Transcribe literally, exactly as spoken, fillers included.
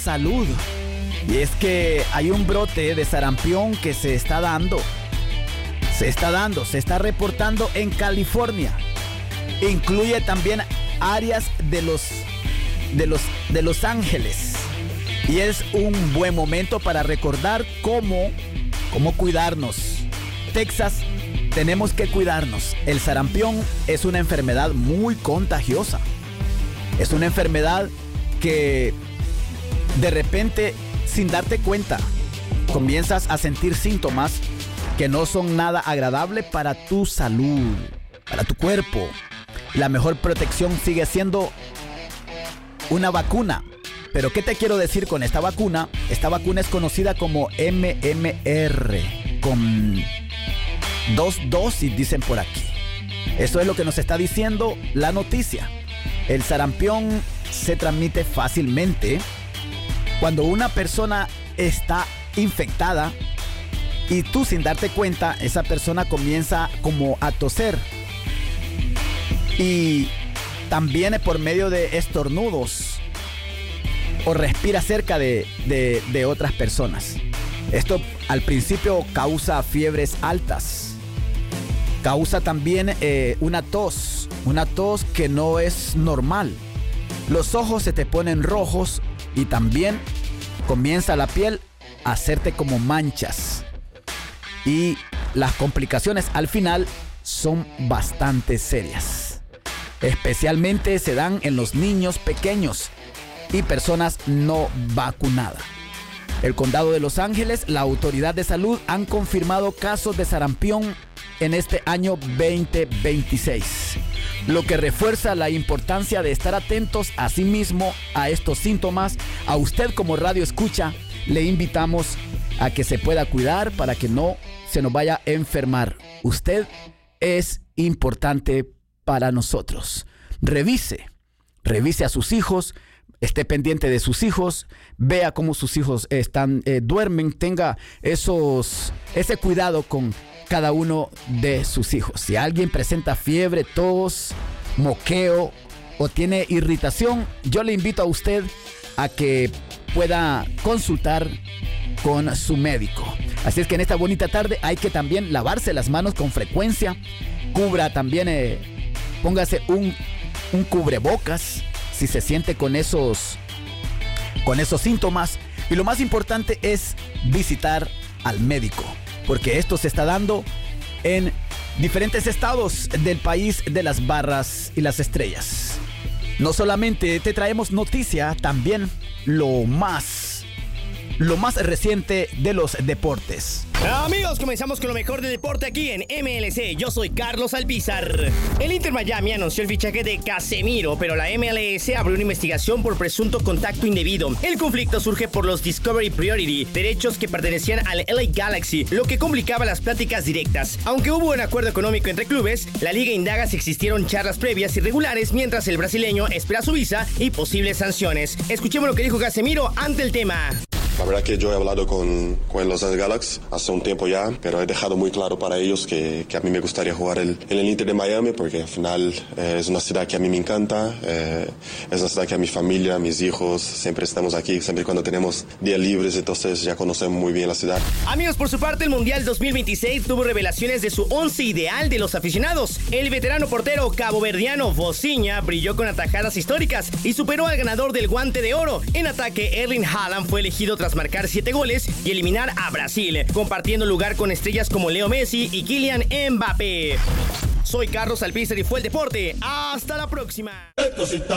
salud. Y es que hay un brote de sarampión que se está dando. Se está dando, se está reportando en California. Incluye también áreas de los, de los, de Los Ángeles. Y es un buen momento para recordar cómo, cómo cuidarnos. Texas, tenemos que cuidarnos. El sarampión es una enfermedad muy contagiosa. Es una enfermedad que de repente, sin darte cuenta, comienzas a sentir síntomas que no son nada agradables para tu salud, para tu cuerpo. La mejor protección sigue siendo una vacuna. Pero ¿qué te quiero decir con esta vacuna? Esta vacuna es conocida como M M R, con dos dosis, dicen por aquí. Eso es lo que nos está diciendo la noticia. El sarampión se transmite fácilmente cuando una persona está infectada y tú, sin darte cuenta, esa persona comienza como a toser. Y también por medio de estornudos o respira cerca de, de, de otras personas. Esto al principio causa fiebres altas. Causa también eh, una tos, una tos que no es normal. Los ojos se te ponen rojos y también comienza la piel a hacerte como manchas. Y las complicaciones al final son bastante serias. Especialmente se dan en los niños pequeños y personas no vacunadas. El condado de Los Ángeles, la autoridad de salud han confirmado casos de sarampión en este año veinte veintiséis, lo que refuerza la importancia de estar atentos a sí mismo a estos síntomas. A usted como radio escucha, le invitamos a que se pueda cuidar para que no se nos vaya a enfermar. Usted es importante para nosotros. Revise, revise a sus hijos, esté pendiente de sus hijos, vea cómo sus hijos están, eh, duermen, tenga esos, ese cuidado con cada uno de sus hijos. Si alguien presenta fiebre, tos, moqueo o tiene irritación, yo le invito a usted a que pueda consultar con su médico. Así es que en esta bonita tarde hay que también lavarse las manos con frecuencia. Cubra también, eh, póngase un, un cubrebocas si se siente con esos, con esos síntomas. Y lo más importante es visitar al médico, porque esto se está dando en diferentes estados del país de las barras y las estrellas. No solamente te traemos noticia, también lo más, lo más reciente de los deportes. Amigos, comenzamos con lo mejor del deporte aquí en M L C. Yo soy Carlos Alpizar. El Inter Miami anunció el fichaje de Casemiro, pero la M L S abrió una investigación por presunto contacto indebido. El conflicto surge por los Discovery Priority, derechos que pertenecían al L A Galaxy, lo que complicaba las pláticas directas. Aunque hubo un acuerdo económico entre clubes, la liga indaga si existieron charlas previas irregulares mientras el brasileño espera su visa y posibles sanciones. Escuchemos lo que dijo Casemiro ante el tema. La verdad que yo he hablado con, con Los Angeles Galaxy hace un tiempo ya, pero he dejado muy claro para ellos que, que a mí me gustaría jugar el, en el Inter de Miami, porque al final eh, es una ciudad que a mí me encanta, eh, es una ciudad que a mi familia, mis hijos, siempre estamos aquí, siempre cuando tenemos días libres, entonces ya conocemos muy bien la ciudad. Amigos, por su parte, el Mundial dos mil veintiséis tuvo revelaciones de su once ideal de los aficionados. El veterano portero caboverdiano Vozinha brilló con atajadas históricas y superó al ganador del Guante de Oro. En ataque, Erling Haaland fue elegido tras marcar siete goles y eliminar a Brasil, compartiendo lugar con estrellas como Leo Messi y Kylian Mbappé. Soy Carlos Alpizar y fue el deporte. Hasta la próxima.